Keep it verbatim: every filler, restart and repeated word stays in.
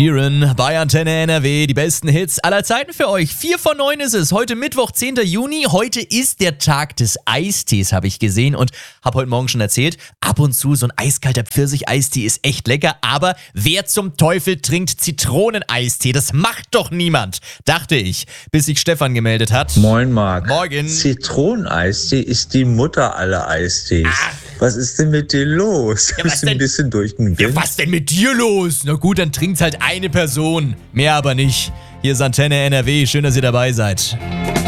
Iren bei Antenne N R W, die besten Hits aller Zeiten für euch. Vier von neun ist es. Heute Mittwoch, zehnter Juni. Heute ist der Tag des Eistees, habe ich gesehen und habe heute Morgen schon erzählt. Ab und zu so ein eiskalter Pfirsich-Eistee ist echt lecker, aber wer zum Teufel trinkt Zitroneneistee? Das macht doch niemand, dachte ich, bis sich Stefan gemeldet hat. Moin Marc. Morgen. Zitroneneistee ist die Mutter aller Eistees. Ach. Was ist denn mit dir los? Ja, Bist du ein bisschen durch den Wind? Ja, was denn mit dir los? Na gut, dann trinkt's halt eine Person. Mehr aber nicht. Hier ist Antenne N R W. Schön, dass ihr dabei seid.